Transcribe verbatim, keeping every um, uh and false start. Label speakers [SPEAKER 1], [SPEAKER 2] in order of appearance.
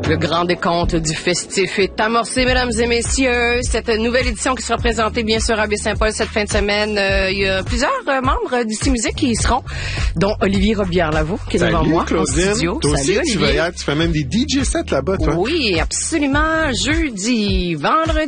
[SPEAKER 1] Le grand décompte du festif est amorcé, mesdames et messieurs. Cette nouvelle édition qui sera présentée, bien sûr, à Baie-Saint-Paul cette fin de semaine. Euh, il y a plusieurs euh, membres d'Ici Musique qui y seront, dont Olivier Robillard-Lavaux, qui est
[SPEAKER 2] Salut,
[SPEAKER 1] devant moi
[SPEAKER 2] Claudine.
[SPEAKER 1] en studio.
[SPEAKER 2] Toi
[SPEAKER 1] Salut,
[SPEAKER 2] aussi, tu vas y être. Tu fais même des D J sets là-bas, toi.
[SPEAKER 1] Oui, absolument. Jeudi, vendredi.